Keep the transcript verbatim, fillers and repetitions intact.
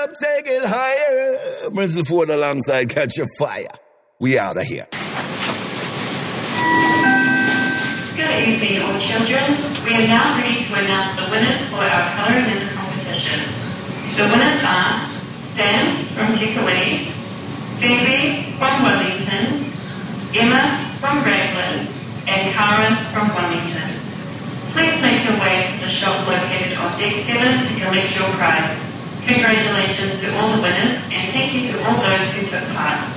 up, take it higher. Bristol Ford alongside Catch a Fire. We out of here. Good evening, all children. We are now ready to announce the winners for our colouring in competition. The winners are Sam from Tikawiti, Phoebe from Wellington, Emma from Raglan, and Karen from Wellington. Please make your way to the shop located on deck seven to collect your prize. Congratulations to all the winners and thank you to all those who took part.